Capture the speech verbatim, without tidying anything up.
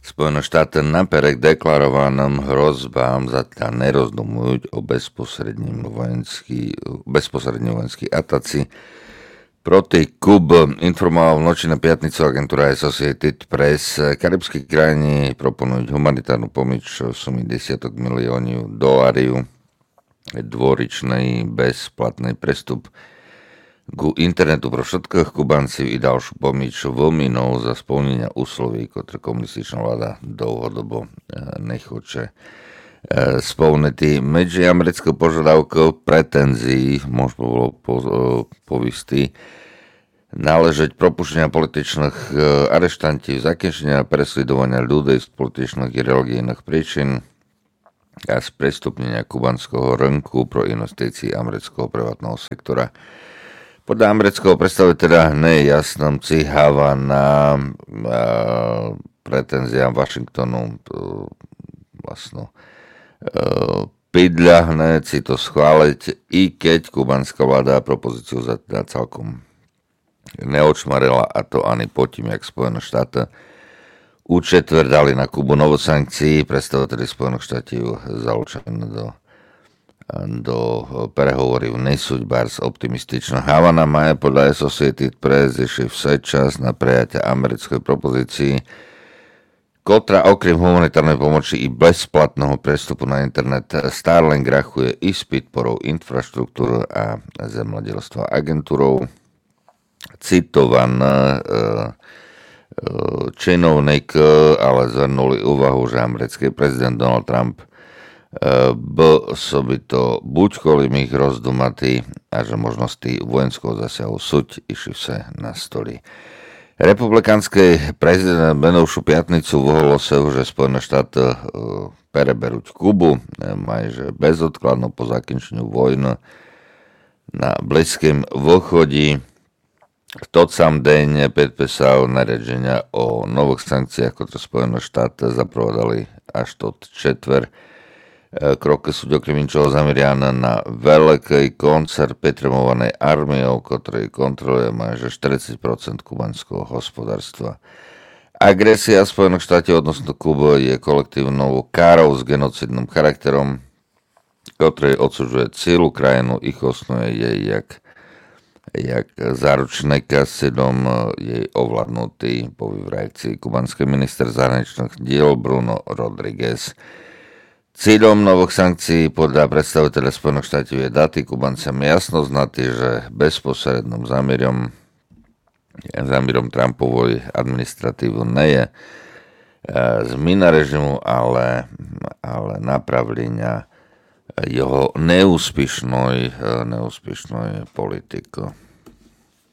Spojené štáty napriek deklarovaným hrozbám zatiaľ nerozdumujú o bezposredním vojenský, bezposrední vojenský ataci proti Kube. Informoval v noči na piatnicu agentúra Associated Press. Karibské krajiny proponujú humanitárnu pomoc v sume desiatok miliónov dolárov, dvoričný bezplatný prestup ku internetu pro všetkých Kubancov i ďalšiu pomoc výmenou za splnenia úsloví, ktoré komunističná vláda dlhodobo nechoče splniť. Medzi americkou požiadavkou pretenzií možno bolo povistý náležeť propuštenia političných areštantov, zakінчenia a presledovania ľudí z političných i religijných príčin a sprístupnenia kubanského rynku pro investície amerického privátneho sektora. Podľa amerického predstaviteľa nie je jasnom cíháva na pretenziám Washingtonu vlastno pydľahne si to schváliť, i keď kubanská vláda propozíciu zatiaľ celkom neočmarila, a to ani potím, jak Spojené štáty učetvrdali na Kubu novú sankcií. Predstaviteľi Spojených štátov zalúčené do do prehovorí nesúť bars optimistično. Havana má podľa Associated Press ešte vse čas na prijatie americkej propozícii, ktorá okrem humanitárnej pomoci i bezplatného prestupu na internet Starlink rachuje i s podporou infraštruktúry a zemľadelstva agentúrou. Citovaný činovník ale zhrnuli úvahu, že americký prezident Donald Trump b by to buď kvôli ich rozdumatý a že možnosti vojenského zasiahu suť išli vse na stoli. Republikánsky prezident minulšiu piatnicu vyhlásil, že Spojené štáty preberúť Kubu majže bezodkladno po zakončení vojny na Blízkym východe. V tot sam deň podpísal nariadenia o nových sankciách, ktoré Spojené štáty zaprovodali až tot četver. Kroky sú okrem ničoho zameriané na veľký koncert petremovanej armiou, ktorý kontroluje majže štyridsať percent kubanského hospodárstva. Agresia Spojených štátov odnosno Kuby je kolektívnou károu s genocidným charakterom, ktorý odsudzuje celú krajinu, ich osnuje jej jak, jak záručné kasidom jej ovládnutý, povie v reakcii kubanský minister zahraničných diel Bruno Rodriguez. Cílom nových sankcií podľa predstaviteľa Spojených štátov je dať Kubancom jasno znatý, že bezposredným zámerom, zámerom Trumpovej administratívy nie je zmena režimu, ale, ale napravlenia jeho neúspešnej, neúspešnej politiky.